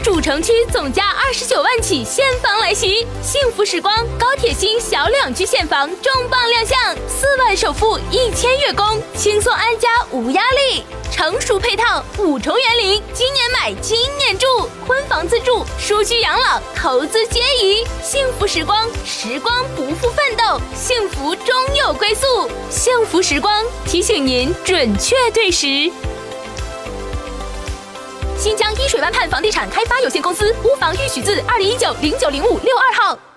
主城区总价29万起现房来袭，幸福时光高铁新小两居现房重磅亮相，4万首付1000月供，轻松安家无压力。成熟配套5重园林，今年买今年住，婚房自住，舒居养老，投资皆宜。幸福时光，时光不负奋斗，幸福终有归宿。幸福时光提醒您准确对时。新疆伊水湾畔房地产开发有限公司，屋房预许字2019090562号。